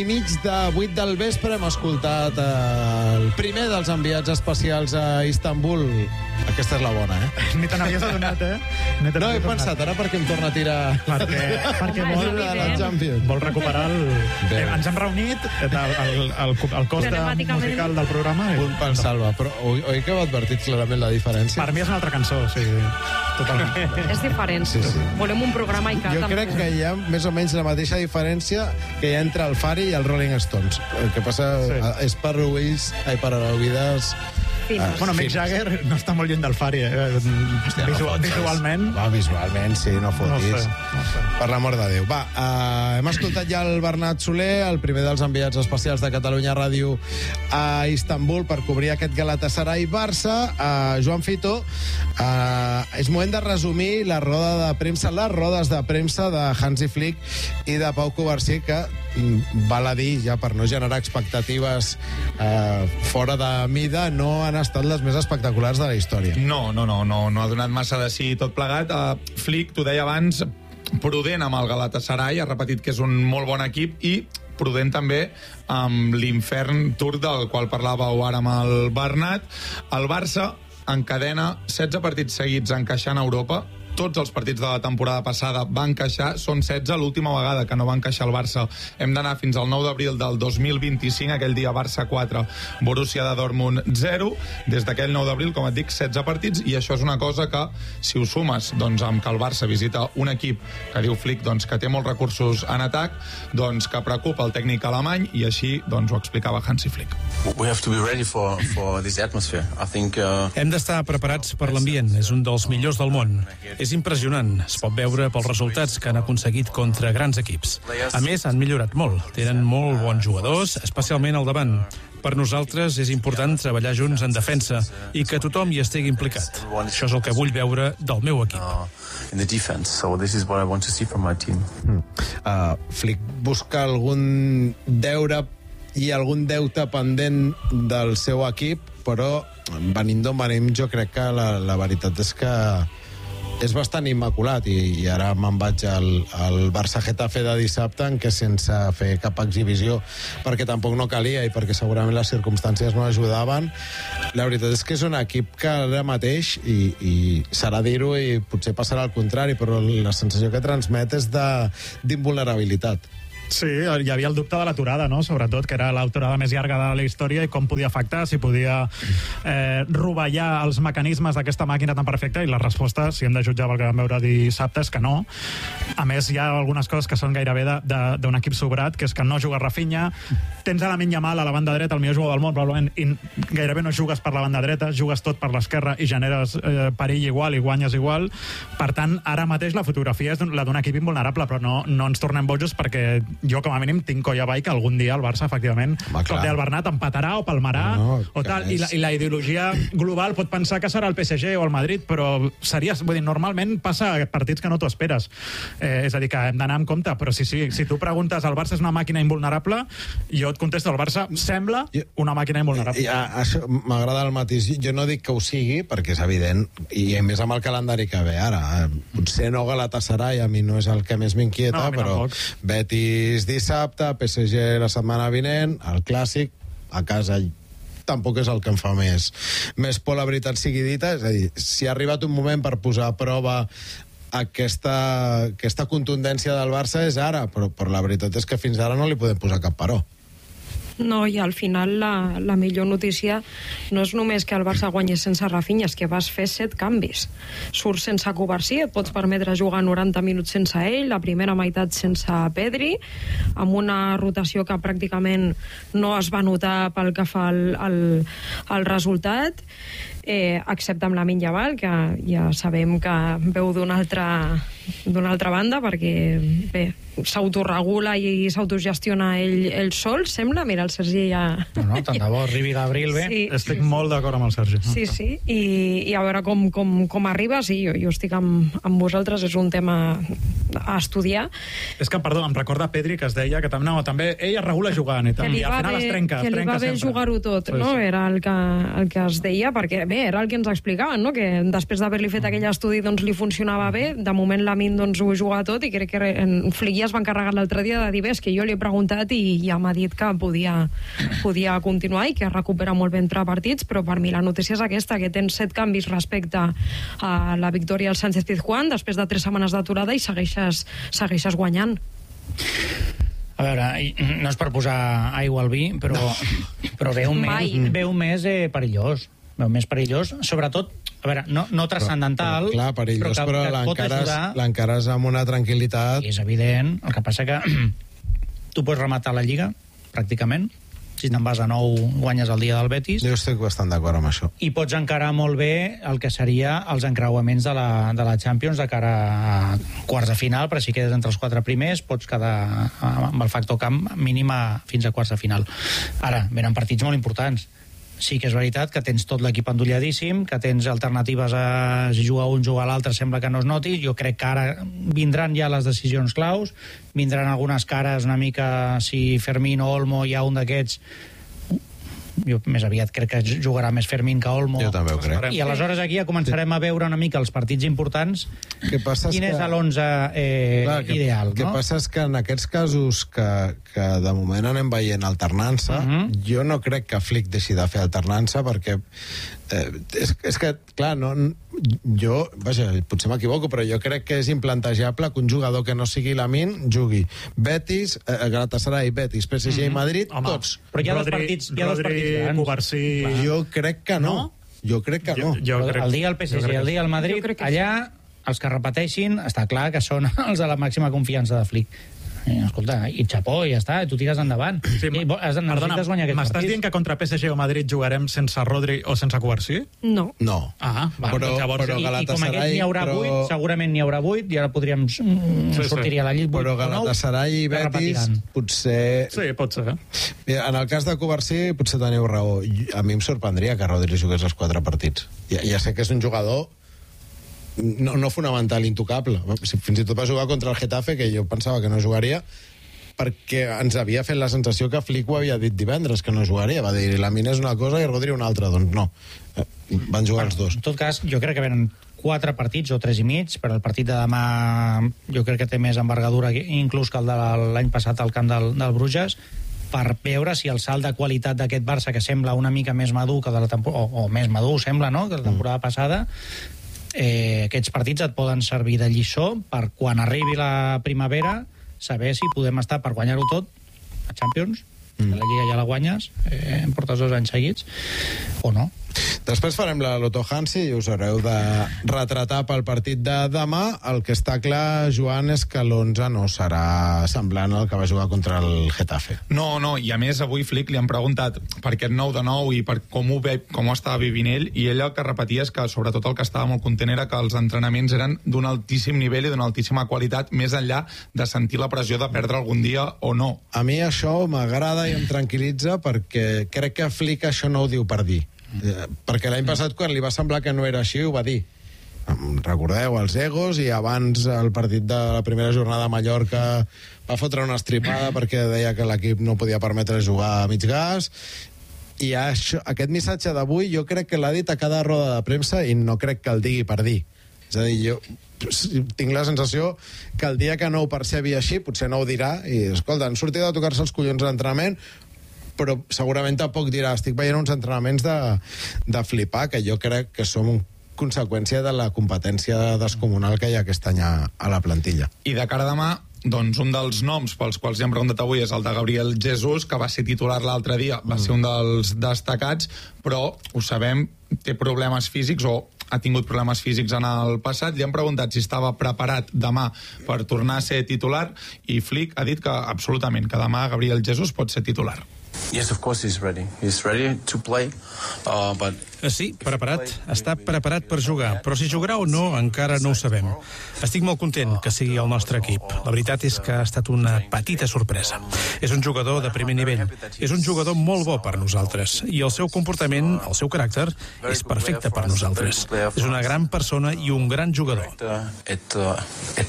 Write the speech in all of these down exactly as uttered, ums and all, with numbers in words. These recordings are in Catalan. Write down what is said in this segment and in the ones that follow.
I mig de vuit del vespre hem escoltat el primer dels enviats especials a Istanbul. Aquesta és la bona, eh? Ni te n'havies adonat, eh? No, no he pensat, ara perquè em torna a tirar... Perquè, perquè vol, de la Champions. vol recuperar el... Eh, ens hem reunit, el, el, el, el cos de musical del programa. I... Punt pel Salva, però oi, oi que heu advertit clarament la diferència? Per mi és una altra cançó, sí, totalment. És diferent. Sí, sí. Volem un programa i cap. Jo crec que hi ha més o menys la mateixa diferència que hi ha entre el Fari i el Rolling Stones. El que passa sí. és per oïts, ai, per oïdes... Ah, bueno, Mick Jagger no està molt lluny del Fari, eh? Hòstia, Visu no visualment. Va, visualment, sí, no fotis. No sé, no sé. Per l'amor de Déu. Va, uh, hem escoltat ja el Bernat Soler, el primer dels enviats especials de Catalunya Ràdio a Istanbul per cobrir aquest Galatasaray-Barça. Uh, Joan Fito, uh, és moment de resumir la roda de premsa, les rodes de premsa de Hansi Flick i de Pau Covarsí, que val a dir, ja per no generar expectatives uh, fora de mida, no han estat les més espectaculars de la història. No, no, no, no, no ha donat massa de sí tot plegat. Uh, Flick, t'ho deia abans, prudent amb el Galatasaray, ha repetit que és un molt bon equip i prudent també amb l'infern turc del qual parlàveu ara amb el Bernat. El Barça encadena setze partits seguits encaixant a Europa. Tots els partits de la temporada passada van encaixar, són setze. L'última vegada que no va encaixar el Barça hem d'anar fins al nou d'abril del dos mil vint-i-cinc, aquell dia Barça quatre, Borussia de Dortmund zero. Des d'aquell nou d'abril, com et dic, setze partits, i això és una cosa que, si ho sumes doncs, amb que el Barça visita un equip que diu Flick doncs, que té molts recursos en atac, doncs que preocupa el tècnic alemany, i així doncs, ho explicava Hansi Flick. We have to be ready for, for this atmosphere. I think, uh... Hem d'estar preparats per l'ambient, és un dels millors del món. És impressionant, es pot veure pels resultats que han aconseguit contra grans equips. A més, han millorat molt, tenen molt bons jugadors, especialment al davant. Per nosaltres és important treballar junts en defensa i que tothom hi estigui implicat. Això és el que vull veure del meu equip. in the defense, so this is what I want to see from my team. Mm. Uh, Flick busca algun deure i algun deute pendent del seu equip, però venint d'on venim, jo crec que la, la veritat és que és bastant immaculat, i, i ara me'n vaig al, al Barça-Getafe de dissabte, en què sense fer cap exhibició, perquè tampoc no calia i perquè segurament les circumstàncies no ajudaven, la veritat és que és un equip que ara mateix, i, i serà dir-ho i potser passarà al contrari, però la sensació que transmet és d'invulnerabilitat. Sí, hi havia el dubte de l'aturada, no? Sobretot, que era l'aturada més llarga de la història i com podia afectar, si podia eh, rovellar els mecanismes d'aquesta màquina tan perfecta, i la resposta, si hem de jutjar el que vam veure dissabte, és que no. A més, hi ha algunes coses que són gairebé d'un equip sobrat, que és que no juga Rafinha, tens a Lamine Yamal a la banda dreta, el millor jugador del món, probablement, i gairebé no jugues per la banda dreta, jugues tot per l'esquerra i generes eh, perill igual i guanyes igual. Per tant, ara mateix la fotografia és la d'un equip invulnerable, però no, no ens tornem bojos, perquè jo com a mínim tinc colla avall que algun dia el Barça efectivament, Home, com deia el Bernat, empatarà o palmarà no, no, o tal, i la, i la ideologia global pot pensar que serà el P S G o el Madrid, però seria, vull dir, normalment passa a partits que no t'ho esperes, eh, és a dir, que hem d'anar amb compte, però si, si, si tu preguntes el Barça és una màquina invulnerable, jo et contesto, el Barça sembla una màquina invulnerable. Ja, això m'agrada el matís, jo no dic que ho sigui perquè és evident, i a més amb el calendari que ve ara, potser no Galatasaray a mi no és el que més m'inquieta, no, però Betis dissabte, P S G la setmana vinent, el clàssic a casa tampoc és el que em fa més més por, la veritat sigui dita. És a dir, si ha arribat un moment per posar a prova aquesta, aquesta contundència del Barça és ara, però, però la veritat és que fins ara no li podem posar cap paró. No, i al final la, la millor notícia no és només que el Barça guanyi sense Rafinha, és que vas fer set canvis. Surts sense Covarsí, et pots permetre jugar noranta minuts sense ell, la primera meitat sense Pedri, amb una rotació que pràcticament no es va notar pel que fa al, al, al resultat, eh, excepte amb Lamine Yamal, que ja sabem que veu d'una altra, d'una altra banda, perquè bé, s'autoregula i s'autogestiona ell, ell sol, sembla. Mira, el Sergi ja... No, no, tant de bo arribi d'abril bé. Sí. Estic molt d'acord amb el Sergi. Sí, sí, i, i a veure com, com, com arriba, sí, jo, jo estic amb, amb vosaltres, és un tema a estudiar. És que, perdó, em recorda Pedri, que es deia que tam, no, també ell es regula jugant i, i al final bé, es trenca, que es trenca li va bé jugar-ho tot, sí, no? Sí. Era el que, el que es deia, perquè també era el que ens explicaven, no? Que després d'haver-li fet aquell estudi doncs li funcionava bé, de moment Lamine doncs ho juga tot, i crec que en Flick ja es va encarregar l'altre dia de dir, bé, és que jo li he preguntat i ja m'ha dit que podia, podia continuar i que recupera molt bé entre partits, però per mi la notícia és aquesta, que tens set canvis respecte a la victòria del Sánchez Pizjuán després de tres setmanes d'aturada i segueixes, segueixes guanyant. A veure, no és per posar aigua al vi, però, no. però ve un mes, ve un mes eh, perillós. Ve un mes perillós, sobretot, a veure, no, no transcendental, però, clar, perillós, però, que, però que l'encares amb una tranquil·litat. És evident, el que passa que tu pots rematar la Lliga, pràcticament, si te'n vas a nou guanyes el dia del Betis. Jo estic bastant d'acord amb això. I pots encarar molt bé el que seria els encreuaments de la, de la Champions de cara a quarts de final, però si quedes entre els quatre primers pots quedar amb el factor camp mínima fins a quarts de final. Ara, venen partits molt importants. Sí que és veritat que tens tot l'equip endolladíssim, que tens alternatives a si juga un, juga l'altre, sembla que no es noti. Jo crec que ara vindran ja les decisions claus, vindran algunes cares una mica, si Fermín o Olmo hi ha un d'aquests. Jo més aviat crec que jugarà més Fermín que Olmo. Jo també ho crec. I aleshores aquí ja començarem a veure una mica els partits importants. Quin és l'onze eh, ideal. El que no? passa és que en aquests casos que, que de moment anem veient alternança, uh -huh. jo no crec que Flick deixi de fer alternança, perquè eh, és, és que, clar, no, jo, vaja, potser m'equivoco, però jo crec que és implantejable que un jugador que no sigui Lamine jugui Betis, eh, Galatasaray, Betis, P S G uh -huh. i Madrid, home, tots. Però hi ha dos partits, hi ha dos partits grans. Covarsí... Jo crec que no. no? Jo crec que no. Jo, jo crec, el dia el P S G, el dia el Madrid, allà els que repeteixin, està clar que són els de la màxima confiança de Flick. Eh, escolta, i xapó, i ja està, tu tires endavant. Sí, I, has, perdona, m'estàs dient que contra P S G o Madrid jugarem sense Rodri o sense Covarsí? No. No. Ah, va, però, llavors... però I, I com aquest n'hi haurà però... vuit, segurament n'hi haurà vuit, i ara podríem... Sí, sortiria la llit vuit. Però Galatasaray i Betis potser... Sí, pot ser. Mira, en el cas de Covarsí potser teniu raó. A mi em sorprendria que Rodri jugués els quatre partits. Ja, ja sé que és un jugador no, no fonamental, intocable. Fins i tot va jugar contra el Getafe, que jo pensava que no jugaria, perquè ens havia fet la sensació que Flick ho havia dit divendres, que no jugaria. Va dir, Lamine és una cosa i Rodri una altra. Doncs no, van jugar els dos. En tot cas, jo crec que venen quatre partits o tres i mig, però el partit de demà jo crec que té més envergadura inclús que el de l'any passat al camp del, del Bruges, per veure si el salt de qualitat d'aquest Barça, que sembla una mica més madur que de la temporada, o, o més madur sembla, no?, que la temporada mm. passada, eh, aquests partits et poden servir de lliçó per quan arribi la primavera saber si podem estar per guanyar-ho tot a Champions, mm. la Lliga ja la guanyes, eh, em portes dos anys seguits, o no. Després farem la Loto Hansi i us haureu de retratar pel partit de demà. El que està clar, Joan, és que l'onze no serà semblant al que va jugar contra el Getafe. No, no, i a més avui Flick li han preguntat per aquest nou de nou i per com ho, ve, com ho estava vivint ell, i ell el que repetia és que sobretot el que estava molt content era que els entrenaments eren d'un altíssim nivell i d'una altíssima qualitat, més enllà de sentir la pressió de perdre algun dia o no. A mi això m'agrada i em tranquil·litza, perquè crec que Flick això no ho diu per dir. Eh, perquè l'any passat, quan li va semblar que no era així, ho va dir. Recordeu, els egos, i abans el partit de la primera jornada a Mallorca va fotre una estripada perquè deia que l'equip no podia permetre jugar a mig gas, i això, aquest missatge d'avui jo crec que l'ha dit a cada roda de premsa i no crec que el digui per dir. És a dir, jo tinc la sensació que el dia que no ho percebi així potser no ho dirà i, escolta, han sortit a tocar-se els collons d'entrenament, però segurament tampoc dirà, estic veient uns entrenaments de, de flipar, que jo crec que som conseqüència de la competència descomunal que hi ha aquest any a, a la plantilla. I de cara a demà, doncs un dels noms pels quals ja hem preguntat avui és el de Gabriel Jesús, que va ser titular l'altre dia, va ser un dels destacats, però ho sabem, té problemes físics o ha tingut problemes físics en el passat. Li han preguntat si estava preparat demà per tornar a ser titular i Flick ha dit que absolutament, que demà Gabriel Jesús pot ser titular. Yes, of course he's ready. He's ready to play, uh, but... Sí, preparat. Està preparat per jugar, però si jugarà o no encara no ho sabem. Estic molt content que sigui el nostre equip. La veritat és que ha estat una petita sorpresa. És un jugador de primer nivell. És un jugador molt bo per nosaltres. I el seu comportament, el seu caràcter, és perfecte per nosaltres. És una gran persona i un gran jugador.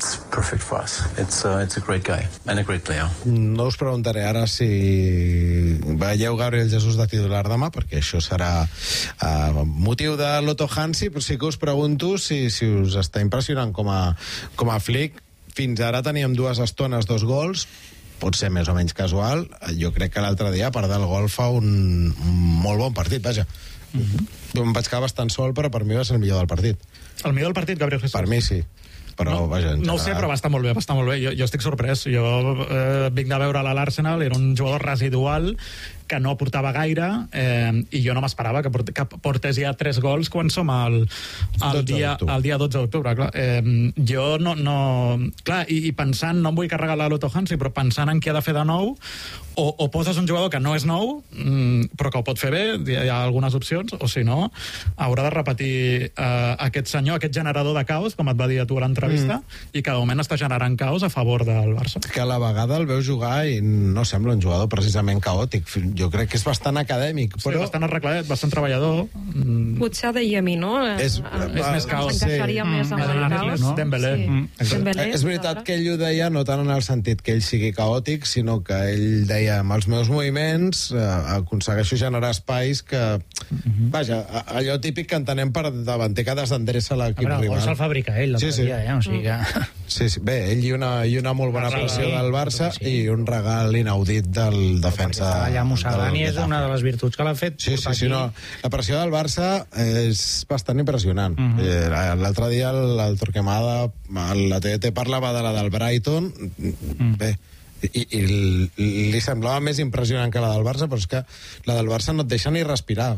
No us preguntaré ara si veieu Gabriel Jesús de titular demà, perquè això serà uh, motiu de l'Otto Hansi, però sí que us pregunto si, si us està impressionant com a, com a Flick. Fins ara teníem dues estones, dos gols, pot ser més o menys casual. Jo crec que l'altre dia, a part del gol, fa un, un molt bon partit, vaja. Mm-hmm. Em vaig quedar bastant sol, però per mi va ser el millor del partit. El millor del partit, Gabriel Jesús? Per mi sí. Però, no, vaja, no ho sé, però va estar molt bé, va estar molt bé. Jo, jo estic sorprès. Jo eh, vinc de veure l'Arsenal, era un jugador residual que no aportava gaire, eh, i jo no m'esperava que, port que portés ja tres gols quan som al, al, dia, al dia dotze d'octubre. Eh, jo no... no clar, i, i pensant, no em vull carregar l'Otto Hansi, però pensant en què ha de fer de nou, o, o poses un jugador que no és nou, mm, però que ho pot fer bé, hi ha algunes opcions, o si no, haurà de repetir eh, aquest senyor, aquest generador de caos, com et va dir a tu a l'entrevista, mm. i que de moment està generant caos a favor del Barça. Que a la vegada el veus jugar i no sembla un jugador precisament caòtic. Jo crec que és bastant acadèmic, però... Sí, bastant arregladet, bastant treballador. Mm. Potser a Dayemi, no? És, a, és més caos. S'encaixaria sí. més amb mm. el caos. No? Dembélé. Sí. Mm. Dembélé. És veritat que ell ho deia no tant en el sentit que ell sigui caòtic, sinó que ell deia, amb els meus moviments eh, aconsegueixo generar espais que... Mm-hmm. Vaja, allò típic que entenem per davanter que desendreça l'equip rival. El gol se'l fabrica ell l'altre sí, sí. dia, eh? O sigui que... Sí, sí. Bé, ell i una, i una molt bona sí, pressió sí. del Barça Sí. i un regal inaudit del defensa... Perquè allà mossegant i és del... una de les virtuts que l'ha fet. Sí, sí, sí, no. La pressió del Barça és bastant impressionant. Uh -huh. eh, L'altre dia el, el Torquemada, la T D T parlava de la del Brighton, mm. bé, i, i li semblava més impressionant que la del Barça, però és que la del Barça no et deixa ni respirar.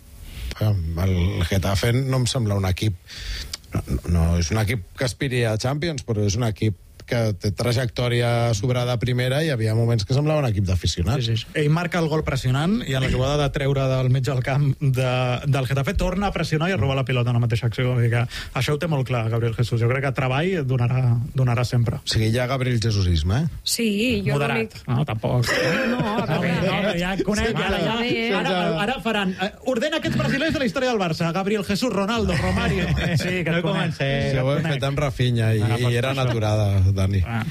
El Getafe no em sembla un equip... No, no és un equip que aspiri a Champions, però és un equip que té trajectòria sobrada primera i hi havia moments que semblava un equip d'aficionats. Sí, sí, sí. Ell marca el gol pressionant i en la jugada de treure del mig del camp de, del Getafe torna a pressionar i a robar la pilota en la mateixa acció. O sigui que això ho té molt clar, Gabriel Jesús. Jo crec que treball donarà, donarà sempre. O sigui, hi ha Gabriel Jesusisme, eh? Sí, jo Moderat. l'únic... No, tampoc. No, a veure... No, no, ja conec, Sí, ara, ja, bé. ara, ara faran... Uh, ordena aquests brasilers de la història del Barça. Gabriel Jesús, Ronaldo, Romario... Sí, que no et conec. comencem. Sí, ho he fet amb Rafinha i, Ah, i era naturada, Dani. Ah.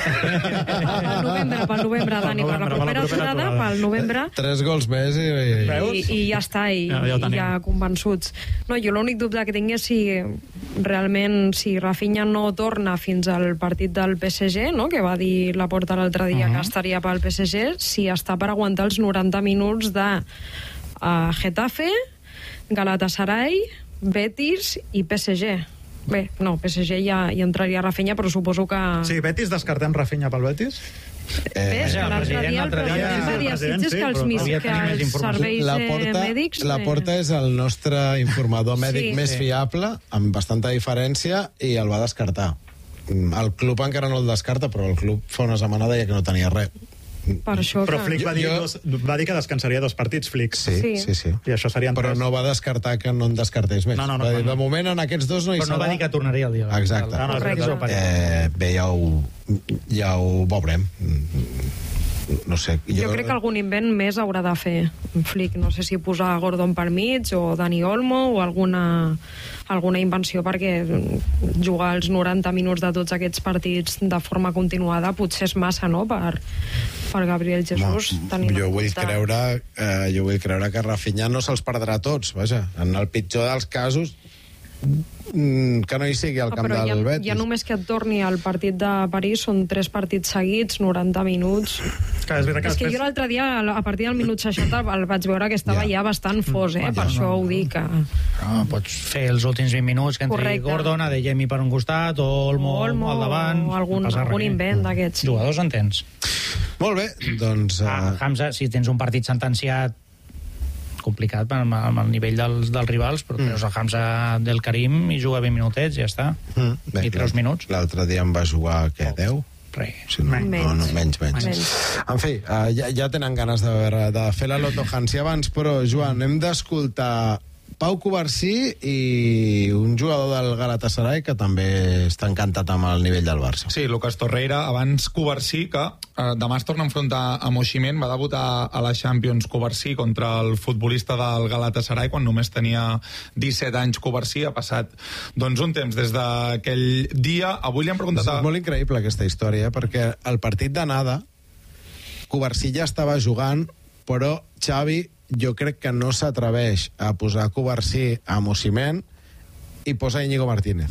Pel novembre, pel novembre, Dani, per la novembre, propera per la propera aturada, aturada. pel novembre... Tres gols més i... I, i ja està, i Ja, ja, ja ho tenim. ja convençuts. No, jo l'únic dubte que tinc és si realment, si Rafinha no torna fins al partit del P S G, no?, que va dir la Porta l'altre dia uh -huh. que estaria pel P S G, si està per aguantar els noranta minuts de uh, Getafe, Galatasaray, Betis i P S G. Bé, no, P S G ja hi entraria Rafinha, però suposo que... Sí, Betis, descartem Rafinha pel Betis? Eh, Ves, el l'altre president dia el l'altre dia- president va dir a el president, Sitges sí, que els, però mis, havia que tenir més els informació. serveis la eh, porta, mèdics... la eh, porta és el nostre informador mèdic Sí. més Sí. fiable, amb bastanta diferència, i el va descartar. El club encara no el descarta, però el club fa una setmana deia que no tenia res. Per això Però que... Flick va dir, Jo- dos, va dir que descansaria dos partits, Flick. Sí, sí, Sí. sí. I això serien Però tres. no va descartar que no en descartés més. No, no, no, va dir, no, no. de moment, en aquests dos no hi Però no serà. va dir que tornaria el dia. Exacte. No, no, és Correcte. veritat. Eh, bé, ja ho, ja ho veurem. No sé. Jo crec que algun invent més haurà de fer Flick. No sé si posar Gordon per mig o Dani Olmo o alguna, alguna invenció, perquè jugar els noranta minuts de tots aquests partits de forma continuada potser és massa, no?, per, per Gabriel Jesús. Ma, tenint jo en vull compte- creure eh, jo vull creure que Rafinha no se'ls perdrà tots, vaja. En el pitjor dels casos, mm, que no hi sigui al Ah, camp però del ja, Betis. ja només que et torni al partit de París són tres partits seguits, noranta minuts. Que és veritat que És que després... jo l'altre dia, a partir del minut seixanta, el vaig veure que estava Ja. ja bastant fos, eh? Per això ho dic. Que... No, pots fer els últims vint minuts que entri Correcte. Gordon, Adeyemi per un costat, o Olmo, Olmo al davant... o algun, no passa algun res. invent d'aquests. Sí. Jugadors en tens. Molt bé, doncs... Ah, Uh, Hamza, si tens un partit sentenciat complicat amb, amb el nivell dels, dels rivals, però treus el Hamza del Karim i juga vint minutets, ja està. mm, bé, I treus minuts. L'altre dia em va jugar, què, deu? Res. Sí, no, Menys. no, no, menys, menys. Menys. En fi, uh, ja, ja tenen ganes de, veure, de fer la Lotto Hansi abans, però, Joan, hem d'escoltar Pau Covarsí i un jugador del Galatasaray que també està encantat amb el nivell del Barça. Sí, Lucas Torreira, abans Covarsí, que eh, demà es torna a enfrontar a Osimhen, va debutar a la Champions Covarsí contra el futbolista del Galatasaray quan només tenia disset anys. Covarsí ha passat doncs, un temps des d'aquell dia. Avui li han preguntat... És A... molt increïble aquesta història, perquè el partit d'anada Covarsí ja estava jugant però Xavi jo crec que no s'atreveix a posar Covarsí a Osimhen i posa Íñigo Martínez.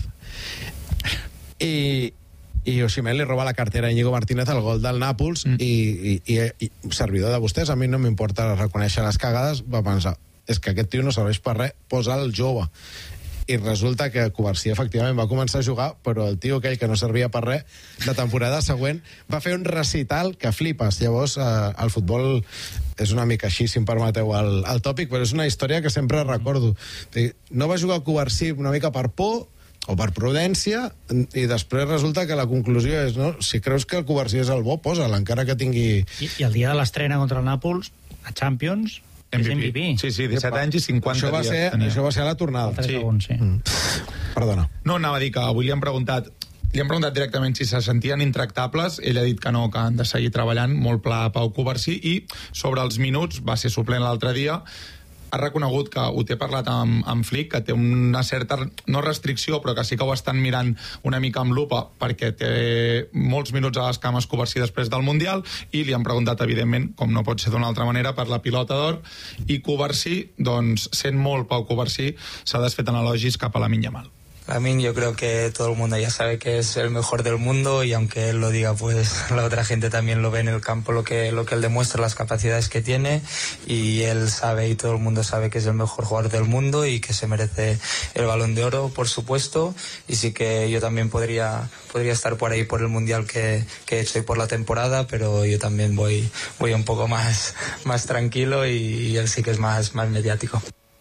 I, i Osimhen li roba la cartera a Íñigo Martínez al gol del Nàpols mm. i, i, i, i servidor de vostès, a mi no m'importa reconèixer les cagades, va pensar, és que aquest tio no serveix per res, posa el jove. I resulta que Covarsí efectivament va començar a jugar, però el tio aquell que no servia per res, la temporada següent va fer un recital que flipes. Llavors, eh, el futbol és una mica així, si em permeteu el, el tòpic, però és una història que sempre recordo. No va jugar Covarsí una mica per por o per prudència, i després resulta que la conclusió és, no, si creus que el Covarsí és el bo, posa'l, encara que tingui... I, i el dia de l'estrena contra el Nàpols, a Champions... M V P. Sí, sí, disset anys i cinquanta això va ser, dies. això va ser a la tornada. Sí. Segon, sí. Mm. Perdona. No, anava a dir que avui li han preguntat li han preguntat directament si se sentien intractables. Ell ha dit que no, que han de seguir treballant, molt pla Pau Covarsí, i sobre els minuts, va ser suplent l'altre dia, ha reconegut que ho té parlat amb, amb Flick, que té una certa, no restricció, però que sí que ho estan mirant una mica amb lupa, perquè té molts minuts a les cames Covarsí després del Mundial, i li han preguntat, evidentment, com no pot ser d'una altra manera, per la pilota d'or, i Covarsí, doncs, sent molt Pau Covarsí, s'ha desfet en elogis cap a Lamine Yamal. Lamine, yo creo que todo el mundo ya sabe que es el mejor del mundo, y aunque él lo diga, pues la otra gente también lo ve en el campo, lo que, lo que él demuestra, las capacidades que tiene, y él sabe y todo el mundo sabe que es el mejor jugador del mundo y que se merece el Balón de Oro, por supuesto, y sí que yo también podría, podría estar por ahí por el Mundial que, que he hecho y por la temporada, pero yo también voy, voy un poco más, más tranquilo, y, y él sí que es más, más mediático.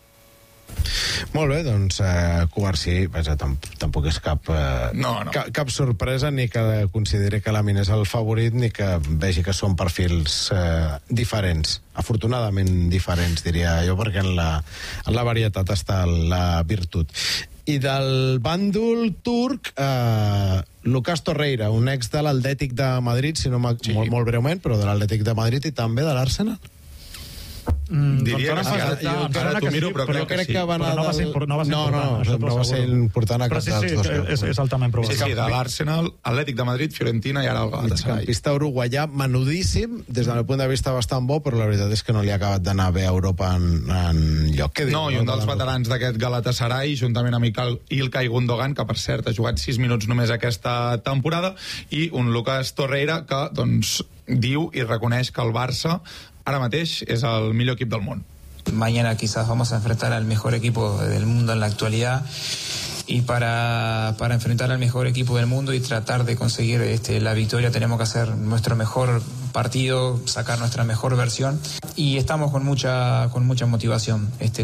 Molt bé, doncs eh, Covarsí, vaja, tamp tampoc és cap, eh, no, no. Cap, cap sorpresa, ni que consideri que Lamine és el favorit, ni que vegi que són perfils eh, diferents, afortunadament diferents, diria jo, perquè en la, en la varietat està la virtut. I del bàndol turc, eh, Lucas Torreira, un ex de l'Atlètic de Madrid, si no sí. molt, molt breument, però de l'Atlètic de Madrid i també de l'Arsenal. Mm, diria doncs que sí, ara, ara, ara, ara t'ho miro, però, però crec que, que va anar no va ser, no va ser no, important, no, no, no va ser important a cap però sí, dels dos. Sí, és, és altament probable. Sí, sí, de l'Arsenal, Atlètic de Madrid, Fiorentina i ara el Galatasaray. Migcampista uruguaià, menudíssim, des del meu punt de vista bastant bo, però la veritat és que no li ha acabat d'anar bé a Europa en, en lloc. Què diu, no, i un dels veterans d'aquest Galatasaray, juntament amb Ilkay Gundogan, que per cert ha jugat sis minuts només aquesta temporada, i un Lucas Torreira que doncs diu i reconeix que el Barça ara mateix és el millor equip del món. Mañana quizás vamos a enfrentar al mejor equipo del mundo en la actualidad, y para, para enfrentar al mejor equipo del mundo y tratar de conseguir este, la victoria, tenemos que hacer nuestro mejor partido, sacar nuestra mejor versión, y estamos con mucha, con mucha motivación. Este,